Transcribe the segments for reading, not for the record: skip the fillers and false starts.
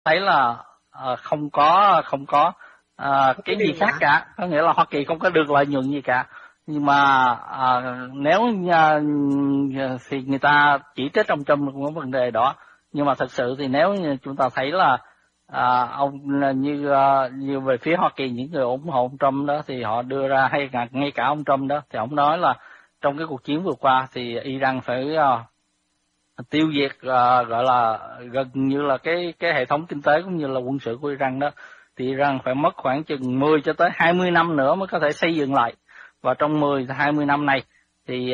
thấy là không có cái gì khác cả, có nghĩa là Hoa Kỳ không có được lợi nhuận gì cả. Nhưng mà nếu thì người ta chỉ trích ông Trump cũng có vấn đề đó, nhưng mà thật sự thì nếu như chúng ta thấy là ông như về phía Hoa Kỳ, những người ủng hộ ông Trump đó thì họ đưa ra, hay ngay cả ông Trump đó thì ông nói là trong cái cuộc chiến vừa qua thì Iran phải tiêu diệt gọi là gần như là cái hệ thống kinh tế cũng như là quân sự của Iran đó, thì Iran phải mất khoảng chừng 10 cho tới 20 năm nữa mới có thể xây dựng lại. Và trong 10-20 năm này thì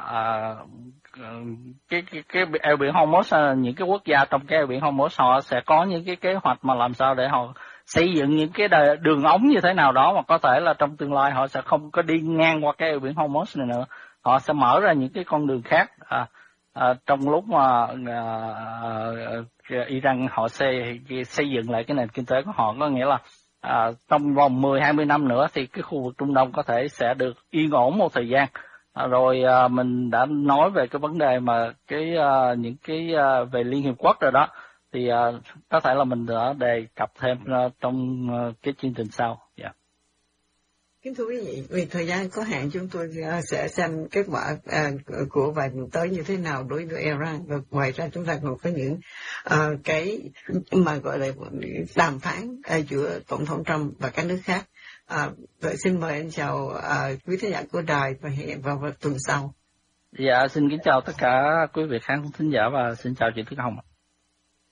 cái eo biển Hormuz, những cái quốc gia trong cái eo biển Hormuz họ sẽ có những cái kế hoạch mà làm sao để họ xây dựng những cái đường ống như thế nào đó mà có thể là trong tương lai họ sẽ không có đi ngang qua cái eo biển Hormuz này nữa, họ sẽ mở ra những cái con đường khác. Trong lúc mà Iran họ xây dựng lại cái nền kinh tế của họ, có nghĩa là trong vòng 10-20 năm nữa thì cái khu vực Trung Đông có thể sẽ được yên ổn một thời gian. Rồi mình đã nói về cái vấn đề mà những cái về Liên Hiệp Quốc rồi đó, thì có thể là mình đã đề cập thêm trong cái chương trình sau. Yeah. Kính thưa quý vị, vì thời gian có hạn chúng tôi sẽ xem kết quả của vài tuần tới như thế nào đối với Iran, và ngoài ra chúng ta còn có những cái mà gọi là đàm phán giữa Tổng thống Trump và các nước khác. Vậy xin mời anh chào quý khán giả của đài và hẹn vào tuần sau. Dạ, xin kính chào tất cả quý vị khán thính giả và xin chào chị Tuyết Hồng.